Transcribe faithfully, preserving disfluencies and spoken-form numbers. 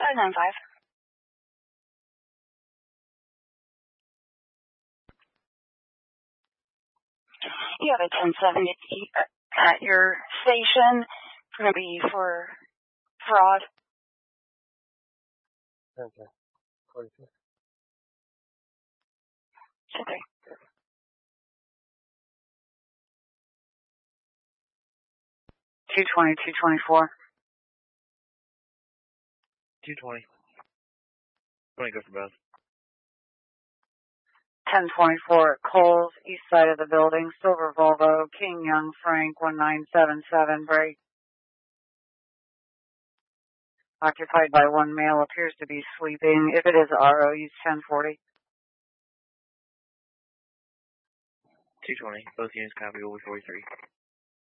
five nine five. You have a ten seventy at your station. It's going to be for fraud. Okay. forty-two. Okay. two twenty, two twenty-four. two twenty. twenty go for both. ten twenty-four at Coles, east side of the building, silver Volvo, King Young Frank, one nine seven seven, break. Occupied by one male, appears to be sleeping. If it is R O, use ten forty. two twenty, both units copy, over forty-three.